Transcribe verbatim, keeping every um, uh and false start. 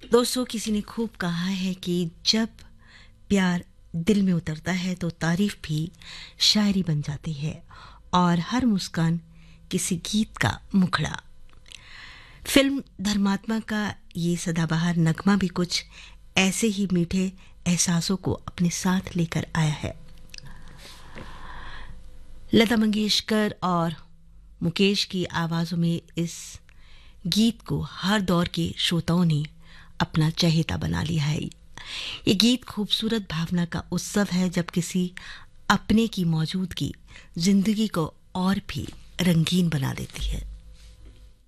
दोस्तों, किसी ने खूब कहा है कि जब प्यार दिल में उतरता है तो तारीफ भी शायरी बन जाती है और हर मुस्कान किसी गीत का मुखड़ा। फिल्म धर्मात्मा का ये सदाबहार नगमा भी कुछ ऐसे ही मीठे एहसासों को अपने साथ लेकर आया है। लता मंगेशकर और मुकेश की आवाज़ों में इस गीत को हर दौर के श्रोताओं ने अपना चहेता बना लिया है। ये गीत खूबसूरत भावना का उत्सव है जब किसी अपने की मौजूदगी जिंदगी को और भी रंगीन बना देती है।